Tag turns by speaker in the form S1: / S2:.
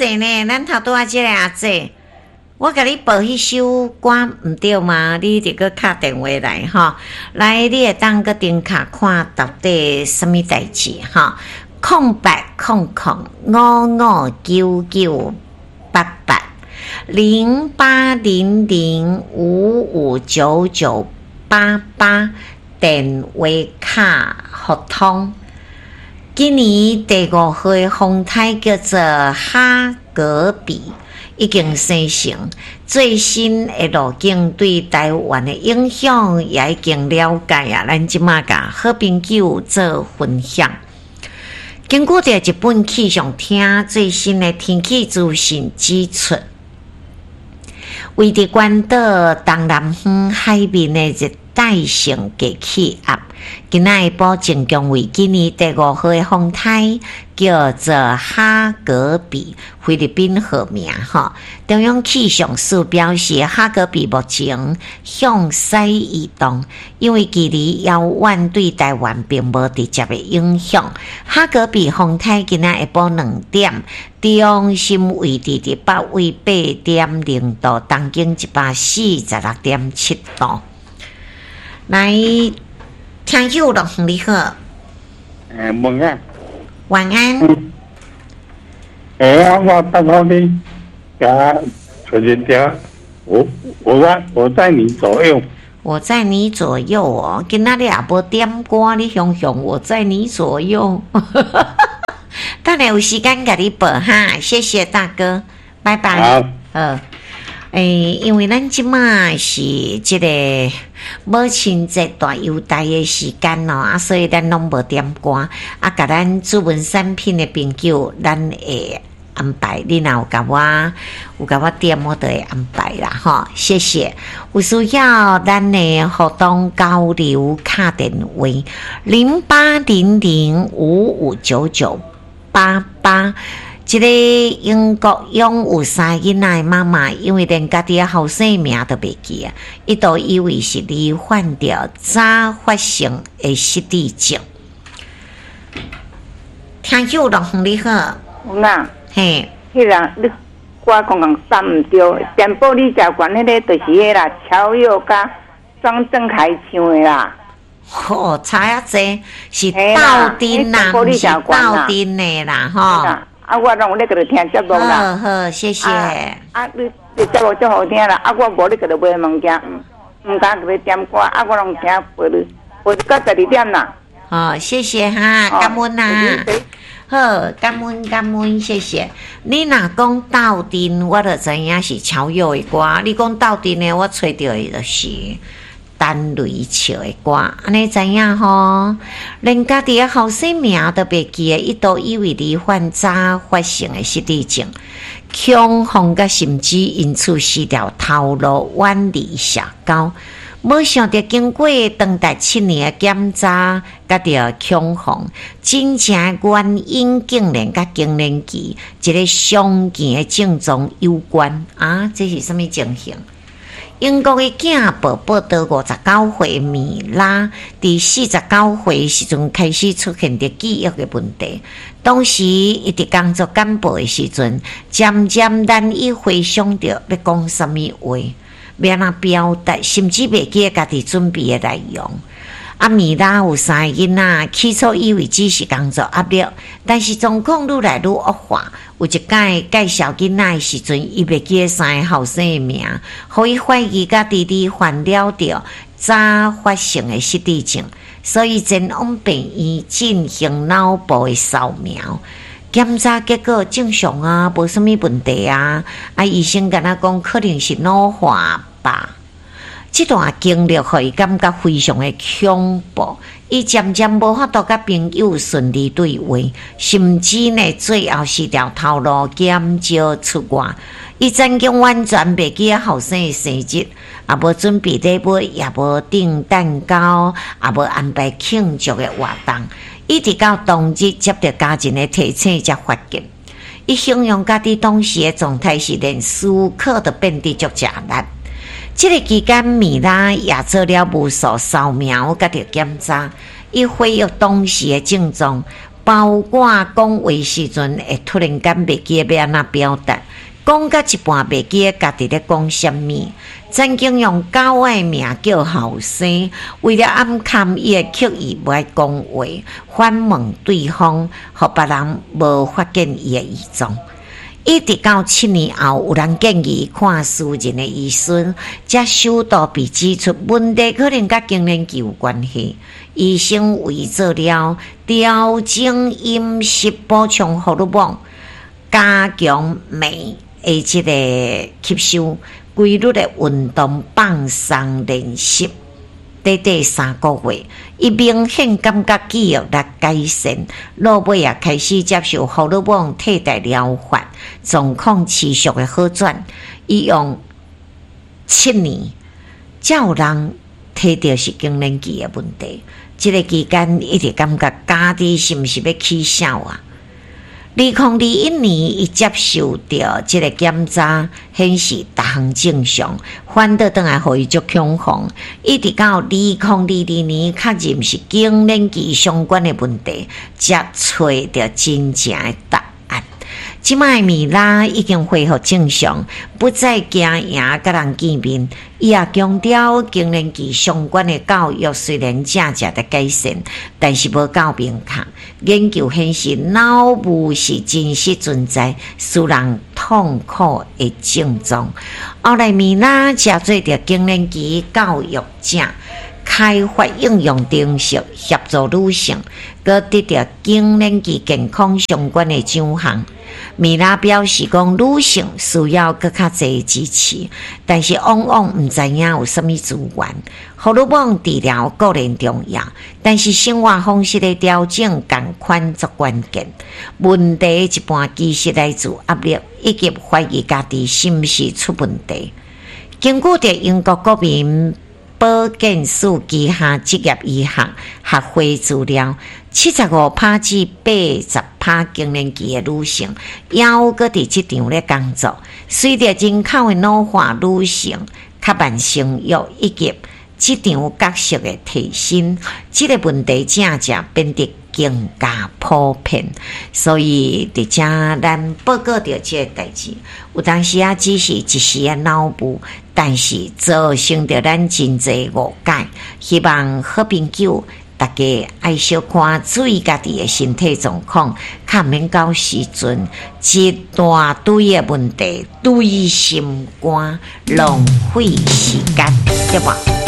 S1: 势呢，咱头拄仔即个阿姐，我甲你报迄首歌毋对吗？你得搁敲电话来吼，来你会当搁顶卡看到底什么代志吼？0800-5800-559988电话卡互通。今年第5号的风台叫做哈格比，已经生成，最新的路径对台湾的影响也已经了解啊。咱即马甲好朋友做分享。经过着日本气象厅最新的天气资讯指出，位伫关岛东南方海面的热带性低气压，今仔日报正强为今年第5号的风台叫做哈格比，菲律宾号名吼。中央气象署表示，哈格比目前向西移动，因为距离遥远，对台湾并无直接的影响。哈格比风台今仔日报2点，中心位置伫北纬8.0度，东经146.7度。来，听友龙你好，
S2: 晚安。
S1: 晚安。
S2: 我到后面给他传真条，我在你左右。
S1: 我在你左右哦，今仔日也无点歌，你想想我在你左右。等下有时间给你报哈，谢谢大哥，拜拜。好。因为咱即马是即个母亲节大优待的时间咯，所以咱拢无点歌，甲咱主文产品的朋友，咱会安排。你若有甲我点，我都会安排啦，吼，谢谢。有需要咱的互动交流，卡电话0800559988。一个英国拥有3囡仔的妈妈，因为连家己的后生名都袂记啊，伊都以为是罹患着早发性的失智症。听友龙你好，
S3: 嘿，迄人你我讲三唔对，电报你食惯迄个就是迄啦，乔佑甲庄正凯唱的啦。
S1: 差啊济是斗阵啦，不是斗阵的啦，吼。
S3: 我拢咧个听节目啦。
S1: 好，谢谢。
S3: 你节目最好听啦。我无咧个买物件，唔敢个点歌。我拢听陪你到12点啦。
S1: 谢谢哈，感恩啦。好，感恩，谢谢。你若讲斗阵，我就知影是超友的歌。你讲斗阵的，我找到的就是单雷笑的歌，安尼知影吼？连家己的后生名都袂记的，伊都以为罹患早发性的失智症，恐慌甲甚至因此失掉头路，远离社交。没想到经过长达7年的检查，甲着恐慌，真正原因竟然甲更年期一个常见的症状有关啊！这是什么情形？英国的囝宝宝到59岁米拉，伫49岁时阵开始出现着记忆的问题。当时伊伫工作干部的时阵，渐渐难以回想着要讲什么话，要安表达，甚至袂记家己准备的内容。米拉有3个囡仔，起初以为只是工作压力，但是状况愈来愈恶化。有一届介绍囡仔的时阵，伊袂记3个后生的名，互伊怀疑家己罹患了着早发性的失智症，所以前往病院进行脑部的扫描。检查结果正常啊，无什么问题啊。医生跟他讲，可能是脑化吧。这段经历让伊感觉非常的恐怖，伊渐渐无法度甲朋友顺利对话，甚至呢最后是条头路减少出外。伊曾经完全袂记后生的生日，也无准备礼物，也无订蛋糕，也无安排庆祝的活动。一直到当日接到家人的提醒才发现，伊形容家己当时的状态是连思考都变得足艰难。这个期间，米拉也做了无数扫描，甲着检查，伊恢复当时的症状， 包括讲话时阵会突然间袂记要安怎表达，讲到一半袂记家己咧讲什么。曾经用狗的名叫后生，为了暗藏伊的刻意不爱讲话，反问对方，互别人无发现伊的异状。一直到7年后，有人建议看私人的医生，才首度被指出问题可能甲更年期有关系。医生为做了调整饮食、补充荷尔蒙、加强镁的这个吸收、规律的运动、放松练习。短3个月，伊明显感觉记忆力改善，落尾也开始接受荷尔蒙替代疗法，状况持续的好转。伊用7年，才有人提到是更年期的问题。这个期间一直感觉家己是不是要起笑啊？2021年，伊接受到这个检查，显示逐项正常，反倒转来互伊足恐慌。一直到2022年，确认是更年期相关的问题，才找到真正的答案。即摆米拉已经恢复正常，不再惊赢甲人见面。伊也强调更年期相关的教育虽然正在改善，但是无够明确。研究显示，脑雾是真实存在，使人痛苦的症状。后来米拉才做着更年期教育者，开发应用程式协助女性，佮得到更年期健康相关的奖项。米拉表示讲，女性需要更较侪支持，但是往往毋知影有啥物资源。荷尔蒙治疗固然重要，但是生活方式的调整同款足关键。问题一般其实来自压力，以及怀疑家己是毋是出问题。根据着英国国民保健署旗下职业医学学会资料，75%至80%更年期的女性，还有搁伫这场咧工作。随着人口的老化，女性较慢生育以及这场角色的提升，这个问题正变得更加普遍。所以伫遮咱报告着这个代志，有当时啊只是一时的脑雾，但是造成着咱真侪误解。希望好朋友大家爱小看注意家己的身体状况，较免到时阵一大堆的问题堆心肝，浪费时间，对吧？